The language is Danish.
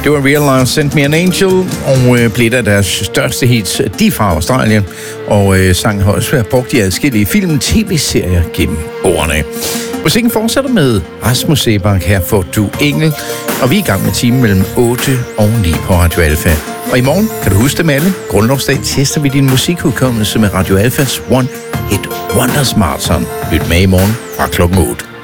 Det var Real Life Sent Me an Angel, og blev af deres største hits, de fra Australien. Og sangen har også været brugt i adskillige film, tv-serier gennem årene. Musikken fortsætter med Rasmus Seebach, her får du Engel, og vi er i gang med timen mellem 8 og 9 på Radio Alfa. Og i morgen, kan du huske dem alle, grundlovsdag, tester vi din musikudkommelse med Radio Alfas One Hit Wonders Marathon. Lyt med i morgen fra klokken 8.